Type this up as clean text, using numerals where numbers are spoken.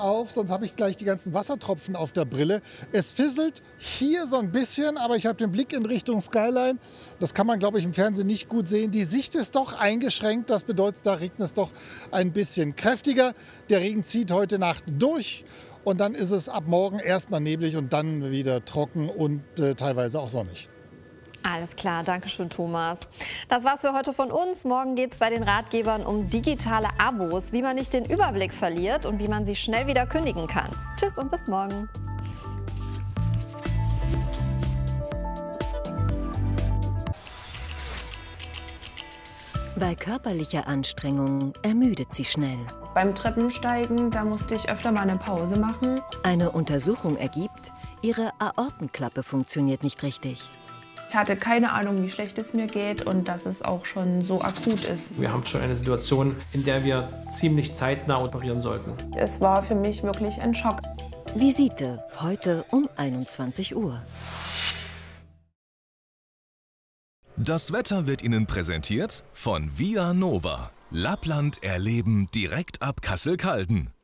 auf, sonst habe ich gleich die ganzen Wassertropfen auf der Brille. Es fisselt hier so ein bisschen, aber ich habe den Blick in Richtung Skyline. Das kann man, glaube ich, im Fernsehen nicht gut sehen. Die Sicht ist doch eingeschränkt. Das bedeutet, da regnet es doch ein bisschen kräftiger. Der Regen zieht heute Nacht durch. Und dann ist es ab morgen erstmal neblig und dann wieder trocken und teilweise auch sonnig. Alles klar, danke schön, Thomas. Das war's für heute von uns. Morgen geht's bei den Ratgebern um digitale Abos, wie man nicht den Überblick verliert und wie man sie schnell wieder kündigen kann. Tschüss und bis morgen. Bei körperlicher Anstrengung ermüdet sie schnell. Beim Treppensteigen, da musste ich öfter mal eine Pause machen. Eine Untersuchung ergibt, ihre Aortenklappe funktioniert nicht richtig. Ich hatte keine Ahnung, wie schlecht es mir geht und dass es auch schon so akut ist. Wir haben schon eine Situation, in der wir ziemlich zeitnah operieren sollten. Es war für mich wirklich ein Schock. Visite heute um 21 Uhr. Das Wetter wird Ihnen präsentiert von Via Nova. Lappland erleben direkt ab Kassel-Calden.